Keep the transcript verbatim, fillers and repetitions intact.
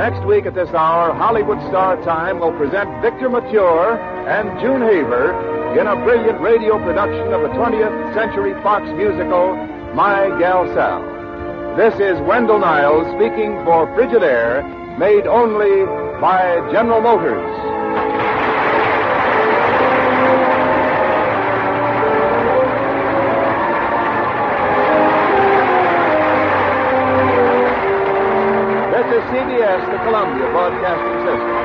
Next week at this hour, Hollywood Star Time will present Victor Mature and June Haver in a brilliant radio production of the twentieth Century Fox musical, My Gal Sal. This is Wendell Niles speaking for Frigidaire, made only by General Motors. This is C B S, the Columbia Broadcasting System.